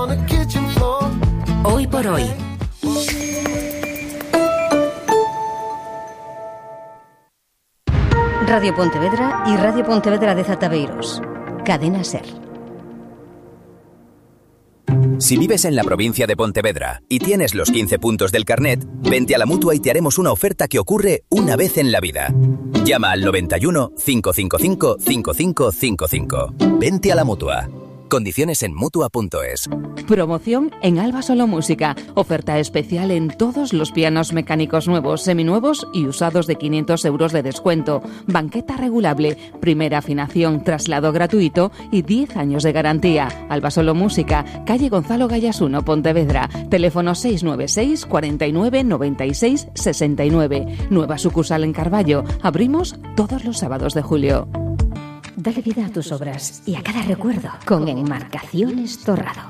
Hoy por hoy. Radio Pontevedra y Radio Pontevedra de Zataveiros. Cadena SER. Si vives en la provincia de Pontevedra y tienes los 15 puntos del carnet, vente a la Mutua y te haremos una oferta que ocurre una vez en la vida. Llama al 91 555 5555. Vente a la Mutua. Condiciones en Mutua.es. Promoción en Alba Solo Música. Oferta especial en todos los pianos mecánicos nuevos, seminuevos y usados de 500 euros de descuento. Banqueta regulable, primera afinación, traslado gratuito y 10 años de garantía. Alba Solo Música, calle Gonzalo Gallas 1, Pontevedra. Teléfono 696 49 96 69. Nueva sucursal en Carballo. Abrimos todos los sábados de julio. Dale vida a tus obras y a cada recuerdo con Enmarcaciones Torrado.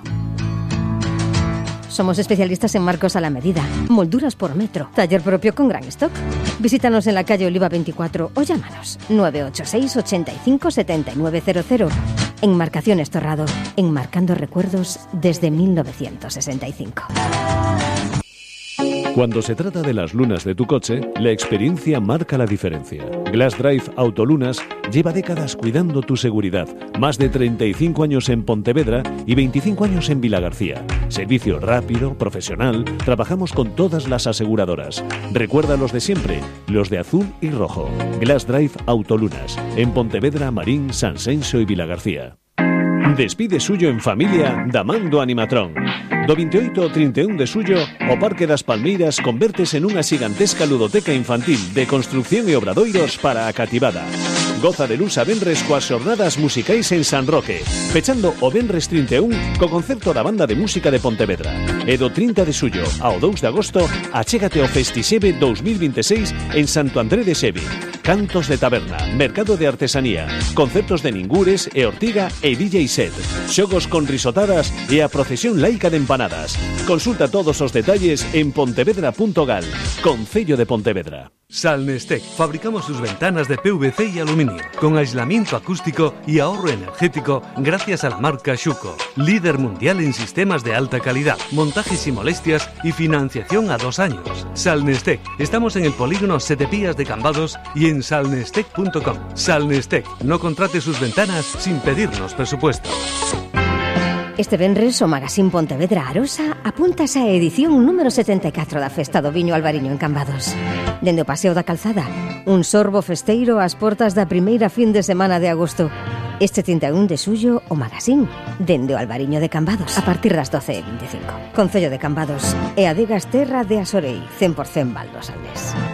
Somos especialistas en marcos a la medida, molduras por metro, taller propio con gran stock. Visítanos en la calle Oliva 24 o llámanos 986 85 7900. Enmarcaciones Torrado, enmarcando recuerdos desde 1965. Cuando se trata de las lunas de tu coche, la experiencia marca la diferencia. Glass Drive Autolunas lleva décadas cuidando tu seguridad. Más de 35 años en Pontevedra y 25 años en Vilagarcía. Servicio rápido, profesional, trabajamos con todas las aseguradoras. Recuerda los de siempre, los de azul y rojo. Glass Drive Autolunas, en Pontevedra, Marín, Sanxenxo y Vilagarcía. Despide suyo en familia Damando Animatrón. Do 28 ao 31 de suyo, o Parque das Palmeiras convértese nunha xigantesca ludoteca infantil de construcción e obradoiros para a cativada. Goza de luz a venres coas xornadas musicais en San Roque, pechando o venres 31 co concerto da Banda de Música de Pontevedra. E do 30 de suyo ao 2 de agosto, achégate ao Festisebe 2026 en Santo André de Xeve. Cantos de taberna, mercado de artesanía, concertos de ningures e ortiga e DJ set, xogos con risotadas e a procesión laica de empanadas. Consulta todos os detalles en pontevedra.gal. Concello de Pontevedra. Salnestec. Fabricamos sus ventanas de PVC y aluminio, con aislamiento acústico y ahorro energético gracias a la marca Schuco, líder mundial en sistemas de alta calidad, montajes sin molestias y financiación a 2 años. Salnestec. Estamos en el polígono Setepías de Cambados y en salnestec.com. Salnestec. No contrate sus ventanas sin pedirnos presupuesto. Este venres o Magazín Pontevedra Arosa apuntas á edición número 74 da Festa do Viño Albariño en Cambados. Dende o Paseo da Calzada, un sorbo festeiro ás portas da primeira fin de semana de agosto. Este 31 de suyo, o Magazín, dende o Albariño de Cambados, a partir das 12:25. Concello de Cambados e adegas terra de Asorei, 100% Valdos Aldes.